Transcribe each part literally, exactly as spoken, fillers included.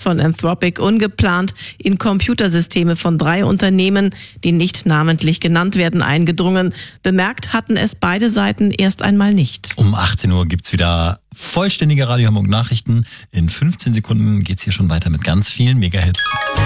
von Anthropic ungeplant in Computersysteme von drei Unternehmen, die nicht namentlich genannt werden, eingedrungen. Bemerkt hatten es beide Seiten erst einmal nicht. Um achtzehn Uhr gibt's wieder vollständige Radio Hamburg Nachrichten. In fünfzehn Sekunden geht's hier schon weiter mit ganz vielen Megahits.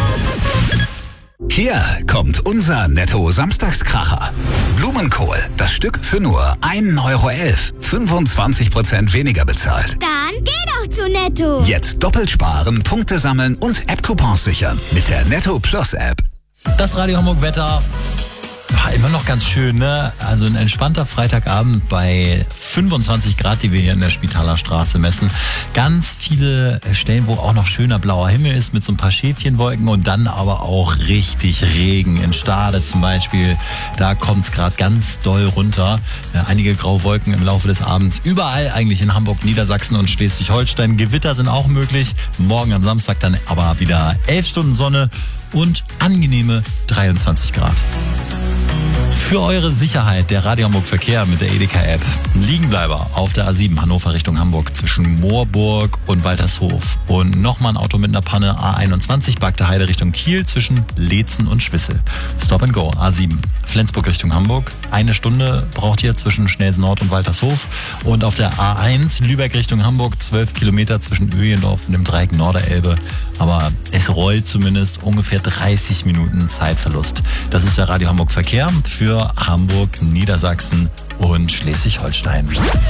Hier kommt unser Netto-Samstagskracher. Blumenkohl, das Stück für nur ein Euro elf. fünfundzwanzig Prozent weniger bezahlt. Dann geh doch zu Netto. Jetzt doppelt sparen, Punkte sammeln und App-Coupons sichern mit der Netto Plus App. Das Radio Hamburg Wetter war immer noch ganz schön, ne? Also ein entspannter Freitagabend bei fünfundzwanzig Grad, die wir hier in der Spitaler Straße messen. Ganz viele Stellen, wo auch noch schöner blauer Himmel ist mit so ein paar Schäfchenwolken und dann aber auch richtig Regen. In Stade zum Beispiel, da kommt es gerade ganz doll runter. Ja, einige graue Wolken im Laufe des Abends. Überall eigentlich in Hamburg, Niedersachsen und Schleswig-Holstein. Gewitter sind auch möglich. Morgen am Samstag dann aber wieder elf Stunden Sonne und angenehme dreiundzwanzig Grad. Für eure Sicherheit der Radio Hamburg Verkehr mit der Edeka-App. Liegenbleiber auf der A sieben Hannover Richtung Hamburg zwischen Moorburg und Waltershof. Und nochmal ein Auto mit einer Panne A einundzwanzig Bagde Heide Richtung Kiel zwischen Leetzen und Schwissel. Stop and Go A sieben Flensburg Richtung Hamburg. Eine Stunde braucht ihr zwischen Schnelsen Nord und Waltershof. Und auf der A eins Lübeck Richtung Hamburg zwölf Kilometer zwischen Öhlendorf und dem Dreieck Norderelbe. Aber es rollt zumindest ungefähr dreißig Minuten Zeitverlust. Das ist der Radio Hamburg Verkehr für Hamburg, Niedersachsen und Schleswig-Holstein.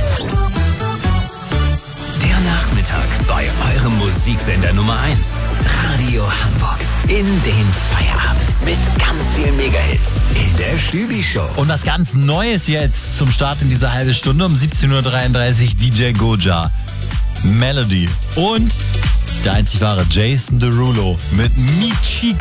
Der Nachmittag bei eurem Musiksender Nummer eins. Radio Hamburg. In den Feierabend mit ganz vielen Megahits in der Stübi-Show. Und was ganz Neues jetzt zum Start in dieser halbe Stunde um siebzehn Uhr dreiunddreißig D J Goja. Melody und der einzig wahre Jason Derulo mit Michiko.